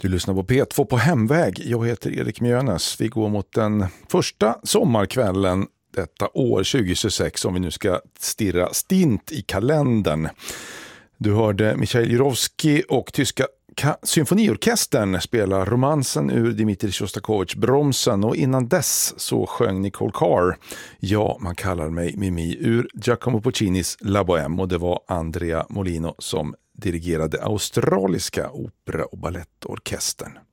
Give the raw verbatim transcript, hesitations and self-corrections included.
Du lyssnar på P två på hemväg. Jag heter Erik Mjönes. Vi går mot den första sommarkvällen detta år tjugohundratjugosex, om vi nu ska stirra stint i kalendern. Du hörde Michail Jurovskij och tyska Ka- symfoniorkestern spelar romansen ur Dmitrij Sjostakovitjs Bromsen, och innan dess så sjöng Nicole Carr Ja, man kallar mig Mimi ur Giacomo Puccinis La Bohème, och det var Andrea Molino som dirigerade australiska opera- och ballettorkestern.